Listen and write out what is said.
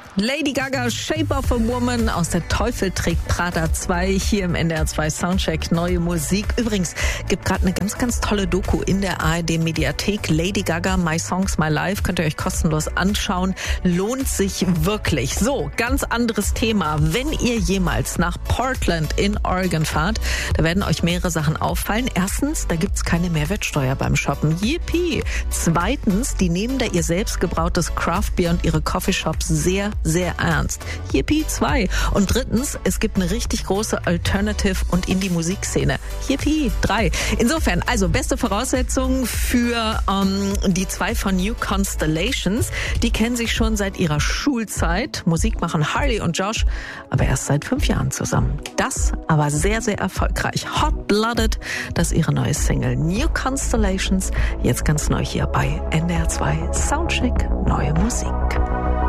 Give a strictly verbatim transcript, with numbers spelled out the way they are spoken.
Lady Gaga, Shape of a Woman aus Der Teufel trägt Prada zwei, hier im N D R zwei Soundcheck, neue Musik. Übrigens, gibt gerade eine ganz, ganz tolle Doku in der A R D-Mediathek. Lady Gaga, My Songs, My Life, könnt ihr euch kostenlos anschauen. Lohnt sich wirklich. So, ganz anderes Thema. Wenn ihr jemals nach Portland in Oregon fahrt, da werden euch mehrere Sachen auffallen. Erstens, da gibt's keine Mehrwertsteuer beim Shoppen. Yippie! Zweitens, die nehmen da ihr selbst gebrautes Craft-Bier und ihre Coffeeshops sehr, sehr ernst. Yippie zwei. Und drittens, es gibt eine richtig große Alternative- und Indie-Musikszene. Yippie drei. Insofern, also beste Voraussetzungen für ähm, die zwei von New Constellations. Die kennen sich schon seit ihrer Schulzeit. Musik machen Harley und Josh, aber erst seit fünf Jahren zusammen. Das aber sehr, sehr erfolgreich. Hot Blooded, das ist ihre neue Single. New Constellations, jetzt ganz neu hier bei N D R zwei Soundcheck, neue Musik.